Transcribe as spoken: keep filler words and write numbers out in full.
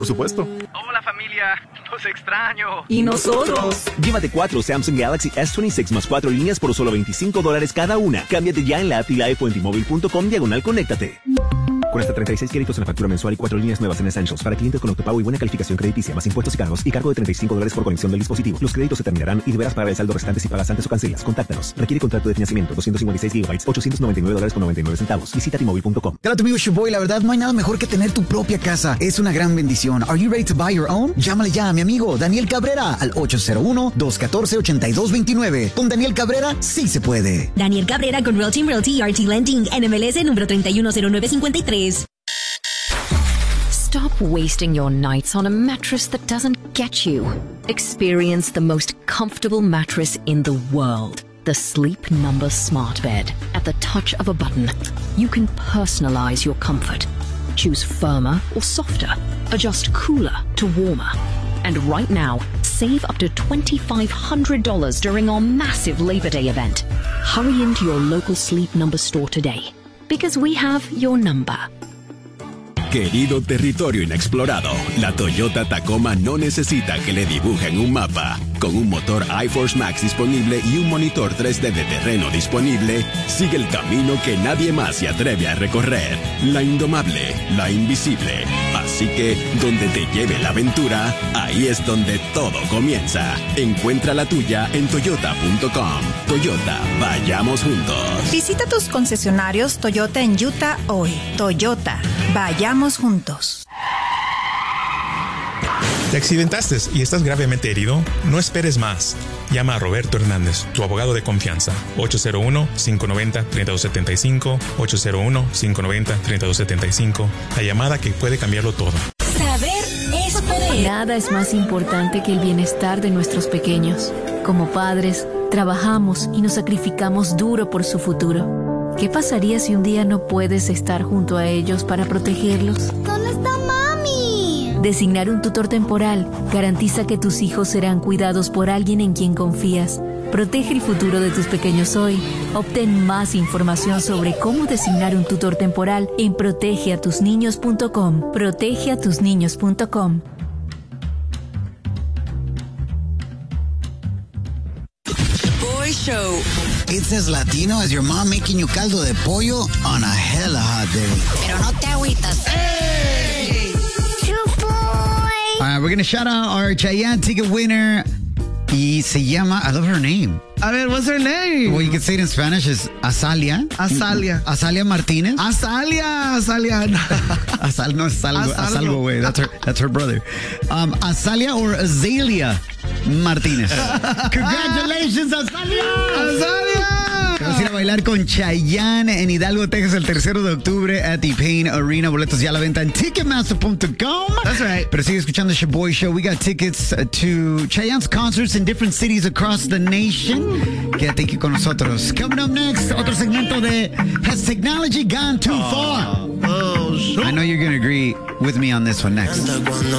Por supuesto. Hola familia, los extraño. ¿Y nosotros? Llévate cuatro Samsung Galaxy S veintiséis más cuatro líneas por solo veinticinco dólares cada una. Cámbiate ya en la app y live o en T-Mobile punto com diagonal conéctate. Con hasta treinta y seis créditos en la factura mensual y cuatro líneas nuevas en Essentials para clientes con autopago y buena calificación crediticia, más impuestos y cargos y cargo de treinta y cinco dólares por conexión del dispositivo. Los créditos se terminarán y deberás pagar el saldo restante si pagas antes o cancelas. Contáctanos. Requiere contrato de financiamiento, doscientos cincuenta y seis gigabytes, ochocientos noventa y nueve dólares con noventa y nueve centavos. Visita T Mobile punto com. Hola, tu amigo Shoboy. La verdad, no hay nada mejor que tener tu propia casa. Es una gran bendición. Are you ready to buy your own? Llámale ya a mi amigo Daniel Cabrera al ocho cero uno, dos uno cuatro, ocho dos dos nueve. Con Daniel Cabrera, sí se puede. Daniel Cabrera con Real Team Realty y R T Lending, N M L S número treinta y uno cero nueve cincuenta y tres. Stop wasting your nights on a mattress that doesn't get you. Experience the most comfortable mattress in the world. The Sleep Number Smart Bed. At the touch of a button, you can personalize your comfort. Choose firmer or softer. Adjust cooler to warmer. And right now, save up to twenty-five hundred dollars during our massive Labor Day event. Hurry into your local Sleep Number store today, because we have your number. Querido territorio inexplorado, la Toyota Tacoma no necesita que le dibujen un mapa. Con un motor iForce Max disponible y un monitor tres D de terreno disponible, sigue el camino que nadie más se atreve a recorrer. La indomable, la invisible. Así que, donde te lleve la aventura, ahí es donde todo comienza. Encuentra la tuya en toyota punto com. Toyota, vayamos juntos. Visita tus concesionarios Toyota en Utah hoy. Toyota, vayamos juntos. ¿Te accidentaste y estás gravemente herido? No esperes más. Llama a Roberto Hernández, tu abogado de confianza. ocho cero uno, cinco nueve cero, tres dos siete cinco, ocho cero uno, cinco nueve cero, tres dos siete cinco. La llamada que puede cambiarlo todo. Saber es poder. Nada es más importante que el bienestar de nuestros pequeños. Como padres, trabajamos y nos sacrificamos duro por su futuro. ¿Qué pasaría si un día no puedes estar junto a ellos para protegerlos? ¿Dónde está mami? Designar un tutor temporal garantiza que tus hijos serán cuidados por alguien en quien confías. Protege el futuro de tus pequeños hoy. Obtén más información sobre cómo designar un tutor temporal en protege a tus niños punto com. protege a tus niños punto com. Boy Show. It's as Latino as your mom making you caldo de pollo on a hella hot day. Pero no te agüitas. Hey! All right, we're going to shout out our Chayanne ticket winner. Y se llama, I love her name. A ver, what's her name? Well, you can say it in Spanish is Azalia. Azalia. Azalia Martinez. Azalia, Azalia. Azal, no es algo, Azalgo, güey. That's her, that's her brother. Um, Azalia or Azalea Martinez. Congratulations, Azalia. Azalia. Vamos a ir a bailar con Chayanne en Hidalgo, Texas, el tercero de octubre at the Payne Arena. Boletos ya a la venta en ticketmaster punto com. That's right. Pero sigue escuchando the Shoboy Show. We got tickets to Chayanne's concerts in different cities across the nation. Quédate aquí con nosotros. Coming up next, otro segmento de Has Technology Gone Too Far? Oh, sure. I know you're going to agree with me on this one next.